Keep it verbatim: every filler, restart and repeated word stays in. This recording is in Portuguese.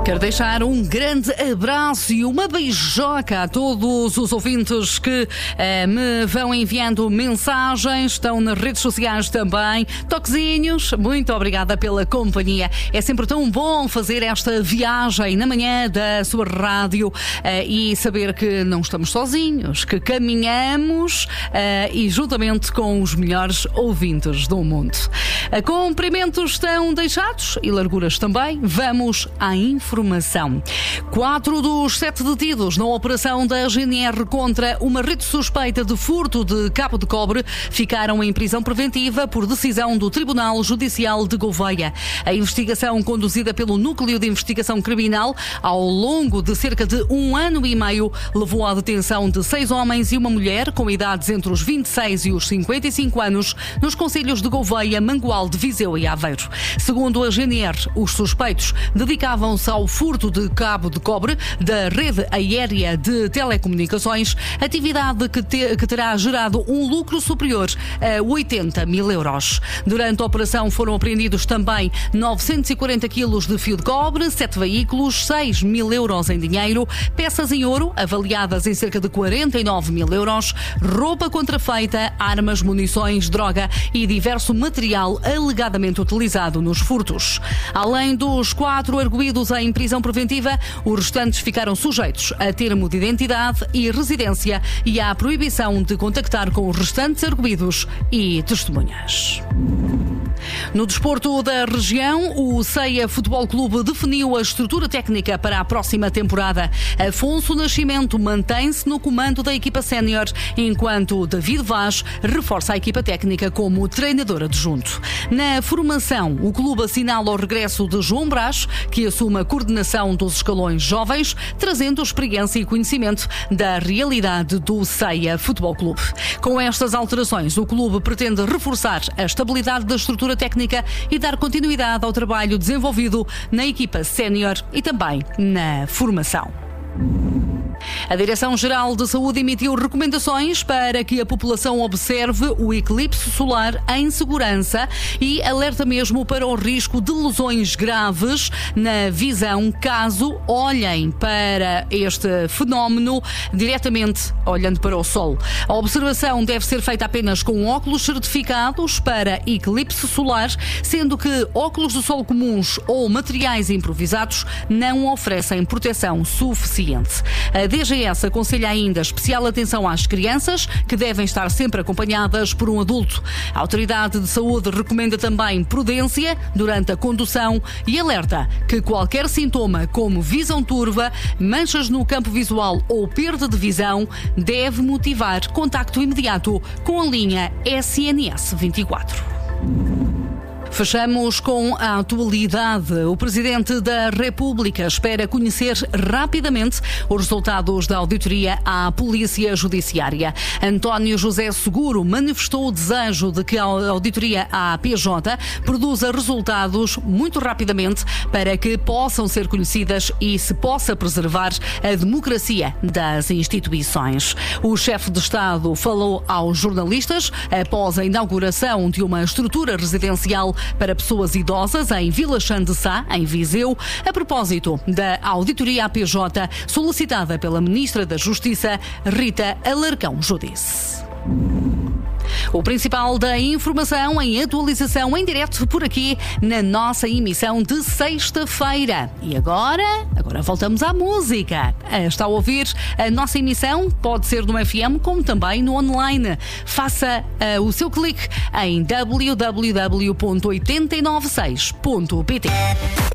Quero deixar um grande abraço e uma beijoca a todos os ouvintes que eh, me vão enviando mensagens, estão nas redes sociais também. Toquezinhos, muito obrigada pela companhia. É sempre tão bom fazer esta viagem na manhã da sua rádio eh, e saber que não estamos sozinhos, que caminhamos eh, e juntamente com os melhores ouvintes do mundo. Eh, cumprimentos estão deixados e larguras também. Vamos à informação. Quatro dos sete detidos na operação da G N R contra uma rede suspeita de furto de cabo de cobre ficaram em prisão preventiva por decisão do Tribunal Judicial de Gouveia. A investigação conduzida pelo Núcleo de Investigação Criminal ao longo de cerca de um ano e meio levou à detenção de seis homens e uma mulher com idades entre os vinte e seis e os cinquenta e cinco anos nos concelhos de Gouveia, Mangualde, Viseu e Aveiro. Segundo a G N R, os suspeitos dedicavam-se ao furto de cabo de cobre da rede aérea de telecomunicações, atividade que, te, que terá gerado um lucro superior a oitenta mil euros. Durante a operação foram apreendidos também novecentos e quarenta quilos de fio de cobre, sete veículos, seis mil euros em dinheiro, peças em ouro avaliadas em cerca de quarenta e nove mil euros, roupa contrafeita, armas, munições, droga e diverso material alegadamente utilizado nos furtos. Além dos quatro arguidos em prisão preventiva, os restantes ficaram sujeitos a termo de identidade e residência e à proibição de contactar com os restantes arguidos e testemunhas. No desporto da região, o Ceia Futebol Clube definiu a estrutura técnica para a próxima temporada. Afonso Nascimento mantém-se no comando da equipa sénior, enquanto David Vaz reforça a equipa técnica como treinador adjunto. Na formação, o clube assinala o regresso de João Brás, que assume a coordenação dos escalões jovens, trazendo experiência e conhecimento da realidade do Ceia Futebol Clube. Com estas alterações, o clube pretende reforçar a estabilidade da estrutura técnica e dar continuidade ao trabalho desenvolvido na equipa sénior e também na formação. A Direção-Geral de Saúde emitiu recomendações para que a população observe o eclipse solar em segurança e alerta mesmo para o risco de lesões graves na visão caso olhem para este fenómeno diretamente olhando para o Sol. A observação deve ser feita apenas com óculos certificados para eclipse solar, sendo que óculos de sol comuns ou materiais improvisados não oferecem proteção suficiente. A D G S aconselha ainda especial atenção às crianças, que devem estar sempre acompanhadas por um adulto. A Autoridade de Saúde recomenda também prudência durante a condução e alerta que qualquer sintoma, como visão turva, manchas no campo visual ou perda de visão, deve motivar contacto imediato com a linha S N S vinte e quatro. Fechamos com a atualidade. O Presidente da República espera conhecer rapidamente os resultados da auditoria à Polícia Judiciária. António José Seguro manifestou o desejo de que a auditoria à P J produza resultados muito rapidamente para que possam ser conhecidas e se possa preservar a democracia das instituições. O chefe de Estado falou aos jornalistas após a inauguração de uma estrutura residencial para pessoas idosas em Vila Chã de Sá, em Viseu, a propósito da auditoria à P J solicitada pela Ministra da Justiça, Rita Alarcão Judice. O principal da informação em atualização em direto por aqui na nossa emissão de sexta-feira. E agora, agora voltamos à música. Está a ouvir a nossa emissão, pode ser no F M como também no online. Faça uh, o seu clique em w w w ponto oito nove seis ponto p t.